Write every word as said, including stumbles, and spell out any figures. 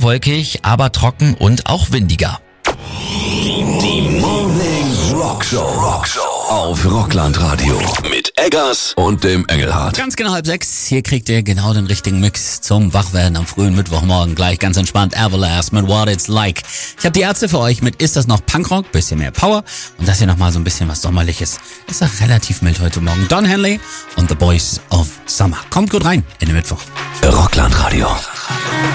wolkig, aber trocken und auch windiger. Die Morning Rock Show. Rock Show auf Rockland Radio mit Eggers und dem Engelhardt. Ganz genau halb sechs. Hier kriegt ihr genau den richtigen Mix zum Wachwerden am frühen Mittwochmorgen. Gleich ganz entspannt Everlast mit What It's Like. Ich habe die Ärzte für euch mit Ist das noch Punkrock? Bisschen mehr Power. Und das hier nochmal so ein bisschen was Sommerliches. Ist doch relativ mild heute Morgen. Don Henley und The Boys of Summer. Kommt gut rein in den Mittwoch. Rockland Radio.